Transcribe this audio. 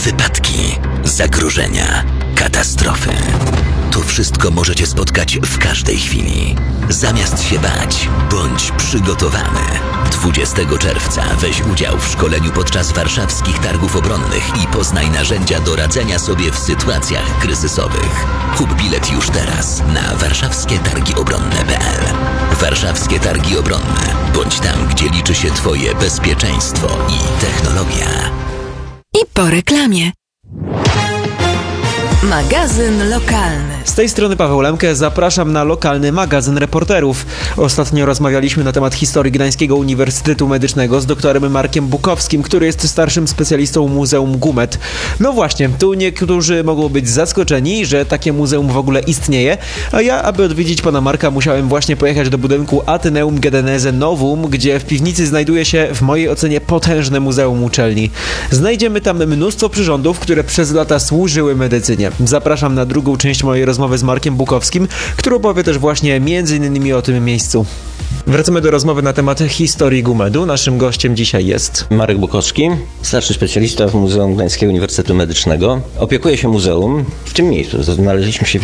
wypadki, zagrożenia, katastrofy. To wszystko możecie spotkać w każdej chwili. Zamiast się bać, bądź przygotowany. 20 czerwca weź udział w szkoleniu podczas warszawskich targów obronnych i poznaj narzędzia do radzenia sobie w sytuacjach kryzysowych. Kup bilet już teraz na warszawskietargiobronne.pl. Warszawskie Targi Obronne. Bądź tam, gdzie liczy się Twoje bezpieczeństwo i technologia. I po reklamie. Magazyn lokalny. Z tej strony Paweł Lemke, zapraszam na lokalny magazyn reporterów. Ostatnio rozmawialiśmy na temat historii Gdańskiego Uniwersytetu Medycznego z doktorem Markiem Bukowskim, który jest starszym specjalistą Muzeum Gumet. No właśnie, tu niektórzy mogą być zaskoczeni, że takie muzeum w ogóle istnieje, a ja, aby odwiedzić pana Marka, musiałem właśnie pojechać do budynku Atheneum Gedenese Novum, gdzie w piwnicy znajduje się, w mojej ocenie, potężne muzeum uczelni. Znajdziemy tam mnóstwo przyrządów, które przez lata służyły medycynie. Zapraszam na drugą część mojej rozmowy z Markiem Bukowskim, który opowie też właśnie m.in. o tym miejscu. Wracamy do rozmowy na temat historii Gumedu. Naszym gościem dzisiaj jest Marek Bukowski, starszy specjalista w Muzeum Gdańskiego Uniwersytetu Medycznego. Opiekuje się muzeum w tym miejscu. Znaleźliśmy się w